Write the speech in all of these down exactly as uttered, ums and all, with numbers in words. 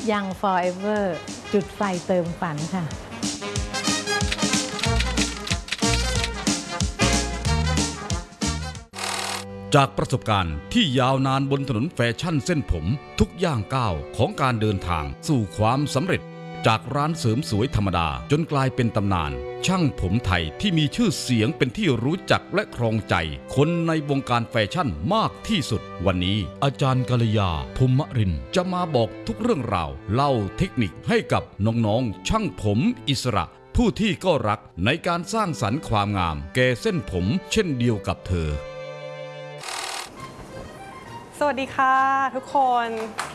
Young Forever จุดไฟเติมฝันค่ะจากประสบการณ์ที่ยาวนานบนถนนแฟชั่นเส้นผมทุกย่างก้าวของการเดินทางสู่ความสำเร็จจากร้านเสริมสวยธรรมดาจนกลายเป็นตำนานช่างผมไทยที่มีชื่อเสียงเป็นที่รู้จักและครองใจคนในวงการแฟชั่นมากที่สุดวันนี้อาจารย์กัลยาภูมิรินทร์จะมาบอกทุกเรื่องราวเล่าเทคนิคให้กับน้องๆช่างผมอิสระผู้ที่ก็รักในการสร้างสรรค์ความงามแก่เส้นผมเช่นเดียวกับเธอสวัสดีค่ะทุกคน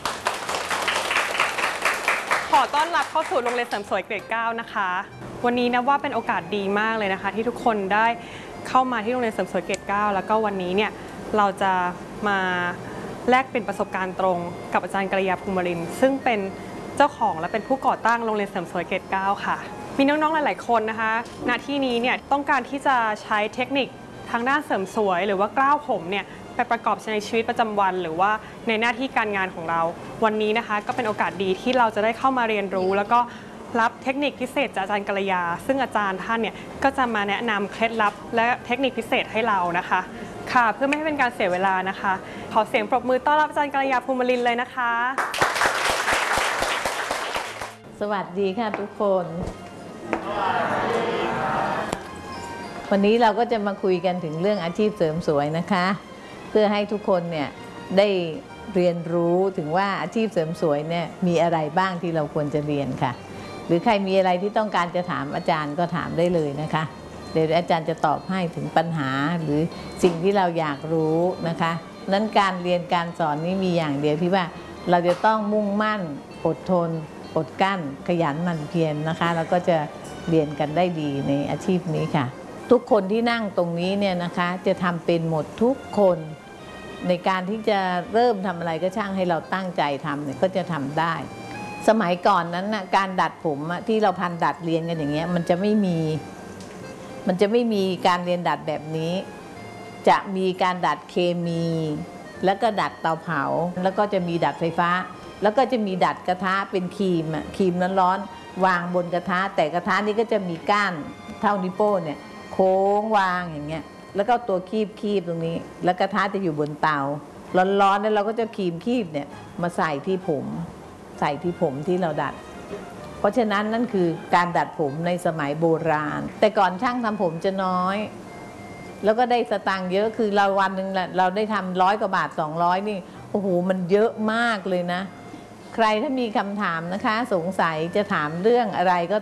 ขอต้อนรับเข้าสู่โรงเรียนเสริมสวยเกรดเก้านะคะวันนี้นะว่าเป็นโอกาสดีมากเลยนะคะที่ทุกคนได้เข้ามาที่โรงเรียนเสริมสวยเกรดเก้าแล้วก็วันนี้เนี่ยเราจะมาแลกเป็นประสบการณ์ตรงกับอาจารย์กัลยาภูมิรินทร์ซึ่งเป็นเจ้าของและเป็นผู้ก่อตั้งโรงเรียนเสริมสวยเกรดเก้าค่ะมีน้องๆหลายๆคนนะคะณที่นี้เนี่ยต้องการที่จะใช้เทคนิคทางด้านเสริมสวยหรือว่ากล้าวผมเนี่ยไปประกอบในชีวิตประจำวันหรือว่าในหน้าที่การงานของเราวันนี้นะคะก็เป็นโอกาสดีที่เราจะได้เข้ามาเรียนรู้แล้วก็รับเทคนิคพิเศษจากอาจารย์กัลยาซึ่งอาจารย์ท่านเนี่ยก็จะมาแนะนำเคล็ดลับและเทคนิคพิเศษให้เรานะคะค่ะเพื่อไม่ให้เป็นการเสียเวลานะคะขอเสียงปรบมือต้อนรับอาจารย์กัลยาภูมิรินทร์เลยนะคะสวัสดีค่ะทุกคนวันนี้เราก็จะมาคุยกันถึงเรื่องอาชีพเสริมสวยนะคะเพื่อให้ทุกคนเนี่ยได้เรียนรู้ถึงว่าอาชีพเสริมสวยเนี่ยมีอะไรบ้างที่เราควรจะเรียนค่ะหรือใครมีอะไรที่ต้องการจะถามอาจารย์ก็ถามได้เลยนะคะเดี๋ยวอาจารย์จะตอบให้ถึงปัญหาหรือสิ่งที่เราอยากรู้นะคะนั้นการเรียนการสอนนี่มีอย่างเดียวที่ว่าเราจะต้องมุ่งมั่นอดทนอดกั้นขยันหมั่นเพียรนะคะแล้วก็จะเรียนกันได้ดีในอาชีพนี้ค่ะทุกคนที่นั่งตรงนี้เนี่ยนะคะจะทำเป็นหมดทุกคนในการที่จะเริ่มทำอะไรก็ช่างให้เราตั้งใจทำเนี่ยก็จะทำได้สมัยก่อนนั้นนะการดัดผมที่เราพันดัดเรียนกันอย่างเงี้ยมันจะไม่มีมันจะไม่มีการเรียนดัดแบบนี้จะมีการดัดเคมีแล้วก็ดัดเตาเผาแล้วก็จะมีดัดไฟฟ้าแล้วก็จะมีดัดกระทะเป็นครีมอะครีมร้อนๆวางบนกระทะแต่กระทะนี้ก็จะมีก้านเท่านิ้วโป้งเนี่ยโค้งวางอย่างเงี้ยแล้วก็ตัวคีบคีบตรงนี้แล้วกระทะจะอยู่บนเตาร้อนๆแล้วเราก็จะครีมคีบเนี่ยมาใส่ที่ผมใส่ที่ผมที่เราดัดเพราะฉะนั้นนั่นคือการดัดผมในสมัยโบราณแต่ก่อนช่างทำผมจะน้อยแล้วก็ได้สตางค์เยอะคือเราวันหนึ่งเราได้ทำร้อยกว่าบาทสองร้อยนี่โอ้โหมันเยอะมากเลยนะใครถ้ามีคำถามนะคะสงสัยจะถามเรื่องอะไรก็